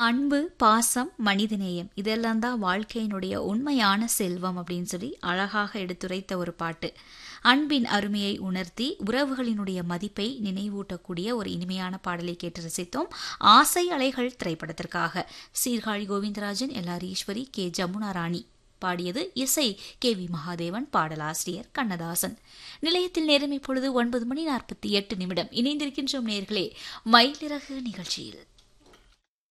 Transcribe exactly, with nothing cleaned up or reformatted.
அன்பு, பாசம், மனிதநேயம் இதெல்லாம் தான் வாழ்க்கையினுடைய உண்மையான செல்வம் அப்படின்னு சொல்லி அழகாக எடுத்துரைத்த ஒரு பாட்டு. அன்பின் அருமையை உணர்த்தி உறவுகளினுடைய மதிப்பை நினைவூட்டக்கூடிய ஒரு இனிமையான பாடலை கேட்டு ரசித்தோம். ஆசை அலைகள் திரைப்படத்திற்காக Sirkazhi Govindarajan, L R Eswari, K Jamuna ராணி பாடியது. இசை கே வி மகாதேவன், பாடலாசிரியர் கண்ணதாசன். நிலையத்தில் நேரம் இப்பொழுது ஒன்பது மணி நாற்பத்தி எட்டு நிமிடம். இணைந்திருக்கின்றோம் நேயர்களே மயிலிறகு நிகழ்ச்சியில்.